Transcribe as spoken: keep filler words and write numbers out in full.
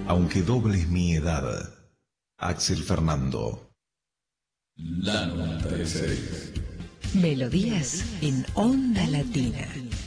aunque dobles mi edad. Axel Fernando. La noventa y seis. Melodías en Onda Latina.